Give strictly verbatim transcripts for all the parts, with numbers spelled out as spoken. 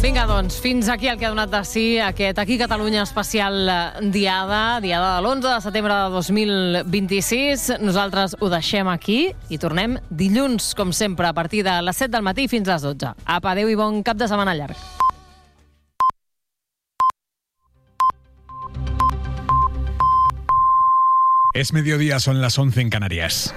Vinga, doncs, fins aquí el que ha donat de si aquest Aquí Catalunya especial Diada, Diada de l'onze de setembre de dos mil vint-i-sis. Nosaltres ho deixem aquí i tornem dilluns, com sempre, a partir de les set del matí fins a les dotze. Apa, adéu i bon cap de setmana llarg. Es mediodía, son las once en Canarias.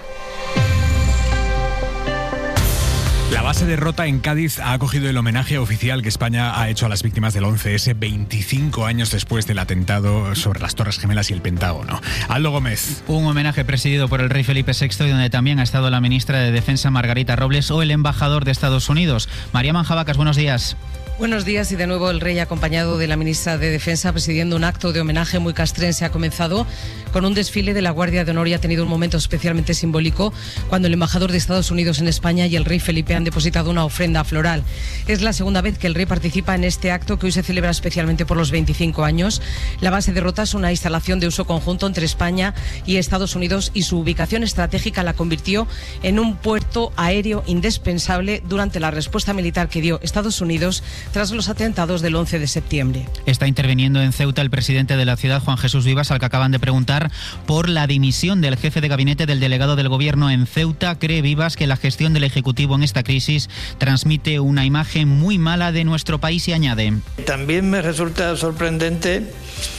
La base de Rota en Cádiz ha acogido el homenaje oficial que España ha hecho a las víctimas del once ese veinticinco años después del atentado sobre las Torres Gemelas y el Pentágono. Aldo Gómez. Un homenaje presidido por el rey Felipe sexto y donde también ha estado la ministra de Defensa Margarita Robles o el embajador de Estados Unidos. María Manjabacas, buenos días. Buenos días y de nuevo el rey acompañado de la ministra de Defensa presidiendo un acto de homenaje muy castrense. Ha comenzado con un desfile de la Guardia de Honor y ha tenido un momento especialmente simbólico cuando el embajador de Estados Unidos en España y el rey Felipe han depositado una ofrenda floral. Es la segunda vez que el rey participa en este acto que hoy se celebra especialmente por los veinticinco años. La base de Rota es una instalación de uso conjunto entre España y Estados Unidos y su ubicación estratégica la convirtió en un puerto aéreo indispensable durante la respuesta militar que dio Estados Unidos tras los atentados del once de septiembre. Está interviniendo en Ceuta el presidente de la ciudad, Juan Jesús Vivas, al que acaban de preguntar por la dimisión del jefe de gabinete del delegado del gobierno en Ceuta. Cree Vivas que la gestión del Ejecutivo en esta crisis transmite una imagen muy mala de nuestro país y añade: también me resulta sorprendente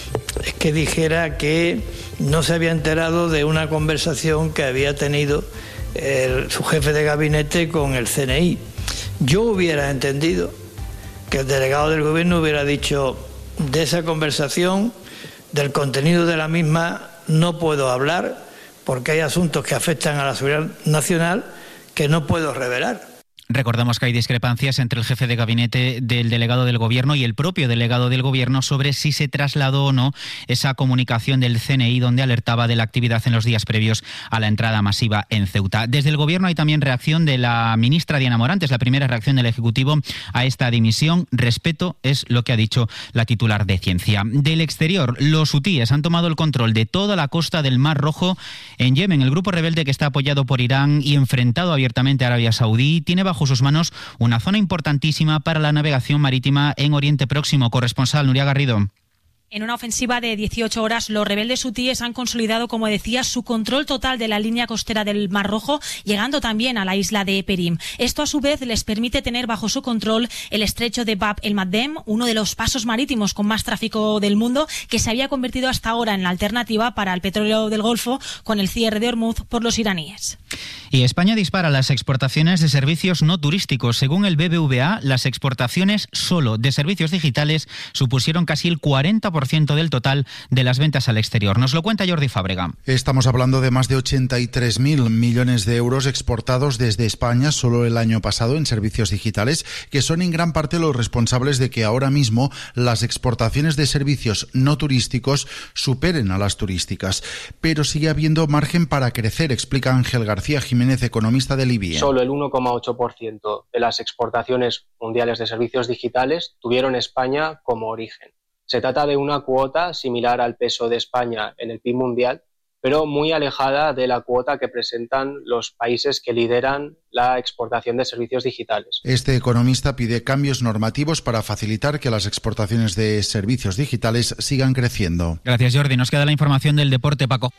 que dijera que no se había enterado de una conversación que había tenido el, su jefe de gabinete con el C N I. Yo hubiera entendido que el delegado del gobierno hubiera dicho: de esa conversación, del contenido de la misma, no puedo hablar porque hay asuntos que afectan a la seguridad nacional que no puedo revelar. Recordamos que hay discrepancias entre el jefe de gabinete del delegado del gobierno y el propio delegado del gobierno sobre si se trasladó o no esa comunicación del C N I donde alertaba de la actividad en los días previos a la entrada masiva en Ceuta. Desde el gobierno hay también reacción de la ministra Diana Morant, es la primera reacción del Ejecutivo a esta dimisión. Respeto es lo que ha dicho la titular de Ciencia. Del exterior, los hutíes han tomado el control de toda la costa del Mar Rojo en Yemen. El grupo rebelde que está apoyado por Irán y enfrentado abiertamente a Arabia Saudí tiene bajo sus manos una zona importantísima para la navegación marítima en Oriente Próximo. Corresponsal Nuria Garrido. En una ofensiva de dieciocho horas, los rebeldes hutíes han consolidado, como decía, su control total de la línea costera del Mar Rojo, llegando también a la isla de Perim. Esto, a su vez, les permite tener bajo su control el estrecho de Bab el-Mandeb, uno de los pasos marítimos con más tráfico del mundo, que se había convertido hasta ahora en la alternativa para el petróleo del Golfo con el cierre de Hormuz por los iraníes. Y España dispara las exportaciones de servicios no turísticos. Según el B B V A, las exportaciones solo de servicios digitales supusieron casi el cuarenta por ciento del total de las ventas al exterior. Nos lo cuenta Jordi Fábrega. Estamos hablando de más de ochenta y tres mil millones de euros exportados desde España solo el año pasado en servicios digitales, que son en gran parte los responsables de que ahora mismo las exportaciones de servicios no turísticos superen a las turísticas. Pero sigue habiendo margen para crecer, explica Ángel García Jiménez, economista del I B I E. Solo el uno coma ocho por ciento de las exportaciones mundiales de servicios digitales tuvieron España como origen. Se trata de una cuota similar al peso de España en el P I B mundial, pero muy alejada de la cuota que presentan los países que lideran la exportación de servicios digitales. Este economista pide cambios normativos para facilitar que las exportaciones de servicios digitales sigan creciendo. Gracias, Jordi. Nos queda la información del deporte, Paco.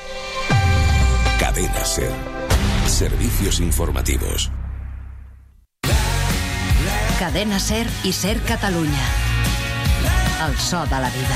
Cadena SER. Servicios informativos. Cadena SER i SER Catalunya. El so de la vida.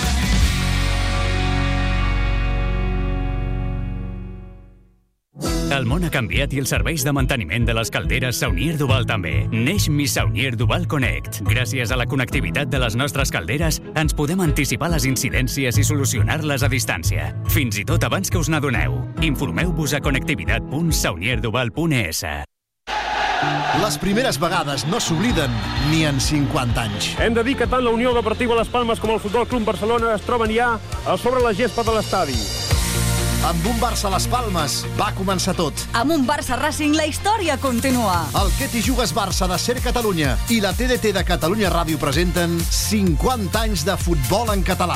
El món ha canviat i els serveis de manteniment de les calderes Saunier Duval també. Neix Mi Saunier Duval Connect. Gràcies a la connectivitat de les nostres calderes, ens podem anticipar les incidències i solucionar-les a distància. Fins i tot abans que us n'adoneu. Informeu-vos a connectivitat punt saunier duval punt e essa. Les primeres vegades no s'obliden ni en cinquanta anys. Hem de dir que tant la Unió Deportiva Las Palmes com el Futbol Club Barcelona es troben ja a sobre la gespa de l'estadi. Amb un Barça a les Palmes va començar tot. Amb un Barça Racing la història continua. El Què t'hi jugues Barça de Ser Catalunya i la T D T de Catalunya Ràdio presenten cinquanta anys de futbol en català.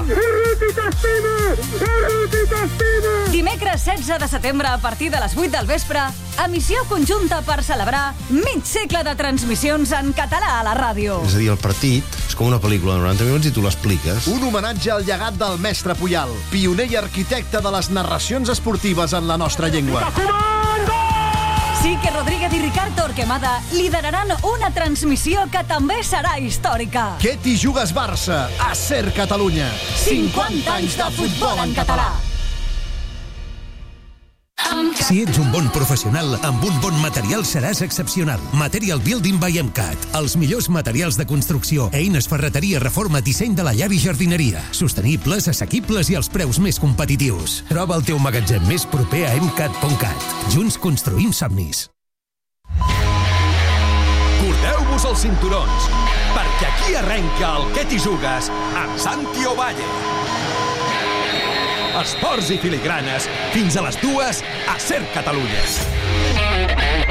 Dimecres setze de setembre a partir de les vuit del vespre, emissió conjunta per celebrar mig segle de transmissions en català a la ràdio. És a dir, el partit és com una pel·lícula de noranta minuts i tu l'expliques. Un homenatge al llegat del mestre Puyal, pioner i arquitecte de les narracions esportives en la nostra llengua. Sique Rodríguez i Ricard Torquemada lideraran una transmissió que també serà històrica. Què t'hi jugues Barça a Ser Catalunya? cinquanta anys de futbol en català. Si ets un bon professional, amb un bon material seràs excepcional. Material Building by MCAT. Els millors materials de construcció, eines, ferreteria, reforma, disseny de la llar i jardineria. Sostenibles, assequibles i als preus més competitius. Troba el teu magatzem més proper a emcat punt cat. Junts construïm somnis. Cordeu-vos els cinturons, perquè aquí arrenca el Què t'hi jugues amb Santi Ovalle. Esports i filigranes, fins a les dues a Ser Catalunya.